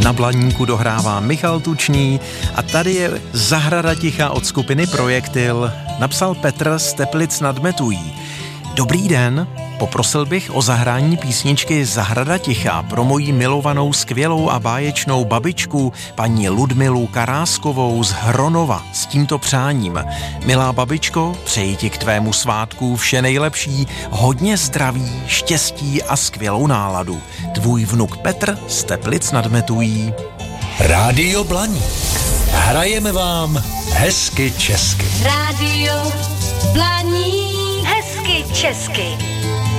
Na Blaníku dohrává Michal Tučný a tady je Zahrada ticha od skupiny Projektil. Napsal Petr z Teplic nad Metují. Dobrý den, poprosil bych o zahrání písničky Zahrada ticha pro moji milovanou, skvělou a báječnou babičku, paní Ludmilu Karáskovou z Hronova s tímto přáním. Milá babičko, přeji ti k tvému svátku vše nejlepší, hodně zdraví, štěstí a skvělou náladu. Tvůj vnuk Petr z Teplic nad Metují. Rádio Blaník. Hrajeme vám hezky česky. Rádio Blaník. Hezky česky.